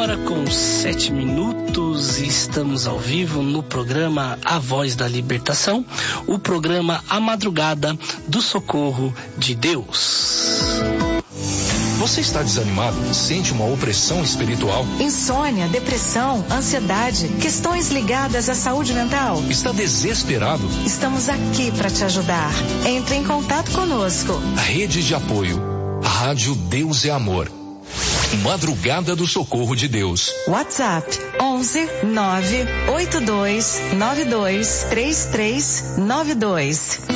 hora com 7 minutos, estamos ao vivo no programa A Voz da Libertação, o programa A Madrugada do Socorro de Deus. Você está desanimado? Sente uma opressão espiritual? Insônia, depressão, ansiedade, questões ligadas à saúde mental? Está desesperado? Estamos aqui para te ajudar. Entre em contato conosco. A rede de apoio, a Rádio Deus é Amor. Madrugada do Socorro de Deus. WhatsApp 11 982 92 3392.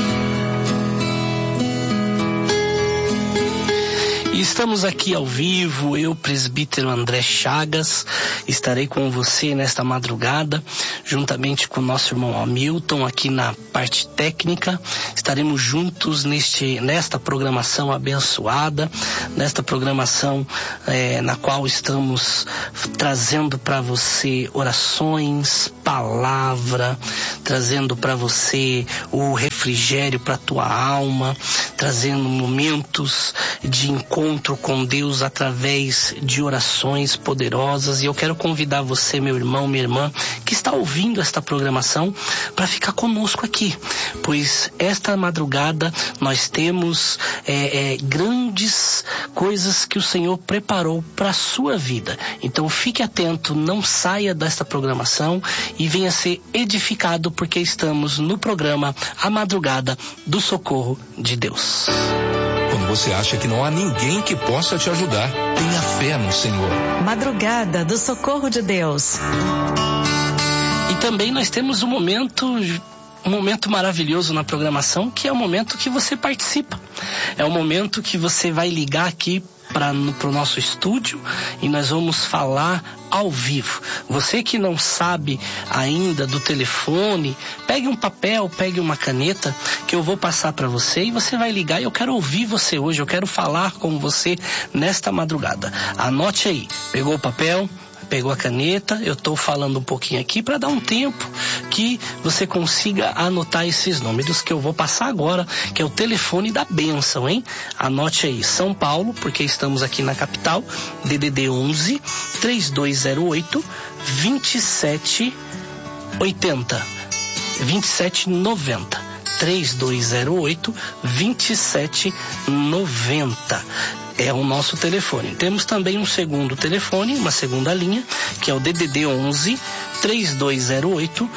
Estamos aqui ao vivo, eu, presbítero André Chagas, estarei com você nesta madrugada, juntamente com o nosso irmão Hamilton, aqui na parte técnica. Estaremos juntos nesta programação abençoada, nesta programação na qual estamos trazendo para você orações, palavra, trazendo para você o refrigério para a tua alma, trazendo momentos de encontro com Deus através de orações poderosas. E eu quero convidar você, meu irmão, minha irmã, que está ouvindo esta programação, para ficar conosco aqui, pois esta madrugada nós temos grandes coisas que o Senhor preparou para a sua vida. Então fique atento, não saia desta programação e venha ser edificado, porque estamos no programa A Madrugada do Socorro de Deus. Quando você acha que não há ninguém que possa te ajudar, tenha fé no Senhor. Madrugada do Socorro de Deus. E também nós temos um momento maravilhoso na programação, que é o momento que você participa. É o momento que você vai ligar aqui para o nosso estúdio e nós vamos falar ao vivo. Você que não sabe ainda do telefone, pegue um papel, pegue uma caneta, que eu vou passar para você e você vai ligar. E eu quero ouvir você hoje, eu quero falar com você nesta madrugada. Anote aí, pegou o papel? Pegou a caneta? Eu estou falando um pouquinho aqui para dar um tempo que você consiga anotar esses números que eu vou passar agora, que é o telefone da bênção, hein? Anote aí, São Paulo, porque estamos aqui na capital, DDD 11 3208 2780 2790 3208 2790. É o nosso telefone. Temos também um segundo telefone, uma segunda linha, que é o DDD 11 3208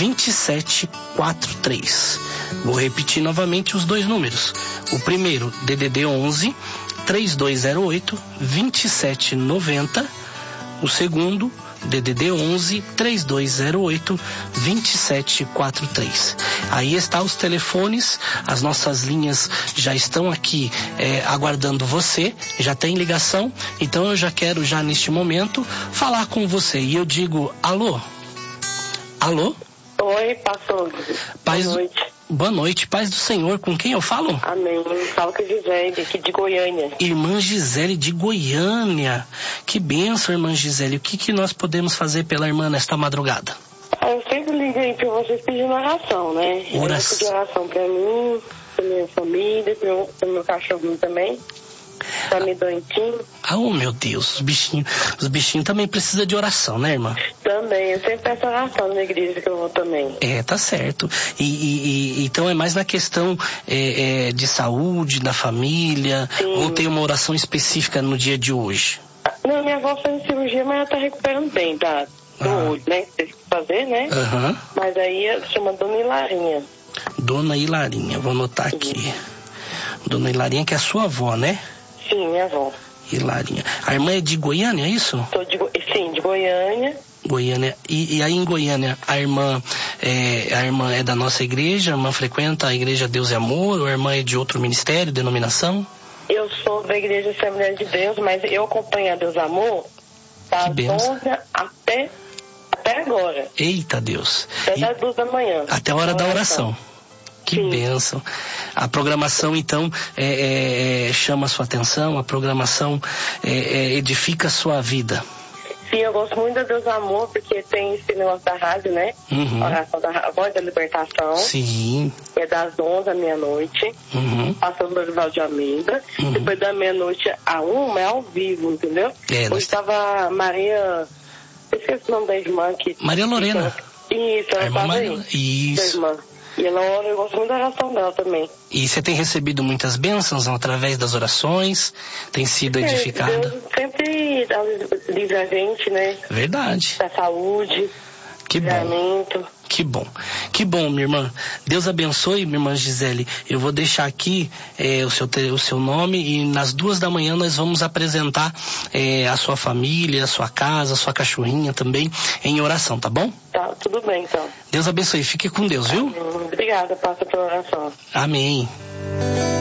2743. Vou repetir novamente os dois números. O primeiro, DDD 11 3208 2790. O segundo, DDD 11 3208 2743. Aí está os telefones, as nossas linhas já estão aqui aguardando você, já tem ligação, então eu já quero neste momento falar com você. E eu digo, alô? Alô? Oi, pastor. Boa noite. Boa noite, paz do Senhor, com quem eu falo? Amém, falo com a Gisele, aqui de Goiânia. Irmã Gisele de Goiânia, que bênção, irmã Gisele. O que nós podemos fazer pela irmã nesta madrugada? Eu sempre liguei para vocês pedindo oração, né? Oração. Eu pedi oração para mim, para minha família, para meu cachorrinho também. Tá me doentinho. Oh, meu Deus, os bichinhos também precisam de oração, né, irmã? Também, eu sempre peço oração na igreja que eu vou também. Tá certo. Então é mais na questão de saúde, da família. Sim. Ou tem uma oração específica no dia de hoje? Não, minha avó fez cirurgia, mas ela tá recuperando bem, tá? Do olho, né? Teve que fazer, né? Aham. Mas aí chama Dona Hilarinha. Dona Hilarinha, vou anotar aqui. Dona Hilarinha, que é a sua avó, né? Sim, minha avó. Hilarinha. A irmã é de Goiânia, é isso? Sim, de Goiânia. Goiânia. E aí em Goiânia, a irmã é da nossa igreja? A irmã frequenta a igreja Deus é Amor? Ou a irmã é de outro ministério, denominação? Eu sou da igreja Assembleia de Deus, mas eu acompanho a Deus Amor das 11 até agora. Eita Deus. Até as 2 da manhã. Até a hora da oração. Que Sim. bênção. A programação, então, chama a sua atenção, a programação edifica a sua vida. Sim, eu gosto muito da Deus Amor, porque tem esse negócio da rádio, né? Oração da Voz da Libertação. Sim. É das 11 à meia-noite. Pastor Lorival de Almeida. Depois da meia-noite a 1 é ao vivo, entendeu? Hoje estava Maria... Eu esqueci o nome da irmã aqui. Maria Lorena. Isso, ela estava aí. Isso. Da irmã. E ela ora, eu gosto muito da oração dela também. E você tem recebido muitas bênçãos através das orações? Tem sido edificada? Deus sempre livra a gente, né? Verdade. Da saúde. Que bom. Que bom, minha irmã. Deus abençoe, minha irmã Gisele. Eu vou deixar aqui o seu nome e nas 2 da manhã nós vamos apresentar a sua família, a sua casa, a sua cachorrinha também em oração, tá bom? Tá, tudo bem então. Deus abençoe. Fique com Deus, viu? Obrigada, passa pela oração. Amém.